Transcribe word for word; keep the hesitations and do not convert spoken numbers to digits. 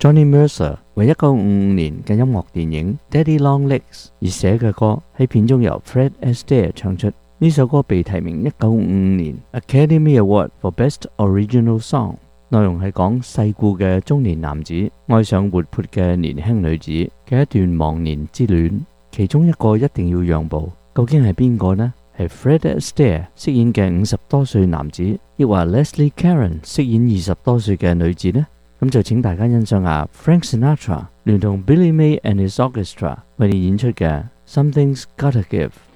Johnny Mercer 為一九五五年嘅音樂電影《Daddy Long Legs》而寫嘅歌，喺片中由 Fred Astaire 唱出。呢首歌被提名一九五五年 Academy Award for Best Original Song。內容係講世故嘅中年男子愛上活潑嘅年輕女子嘅一段忘年之戀，其中一個一定要讓步。究竟係邊個呢？係 Fred Astaire 飾演嘅五十多歲男子，抑或 Leslie Caron 飾演二十多歲嘅女子呢？咁就請大家欣賞下 Frank Sinatra 聯同 Billy May and His Orchestra 為你演出嘅 Something's Gotta Give。